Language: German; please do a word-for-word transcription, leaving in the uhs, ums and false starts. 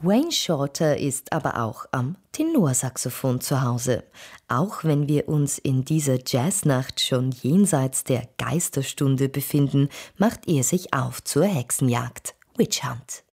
Wayne Shorter ist aber auch am Tenorsaxophon zu Hause. Auch wenn wir uns in dieser Jazznacht schon jenseits der Geisterstunde befinden, macht er sich auf zur Hexenjagd. Witch Hunt.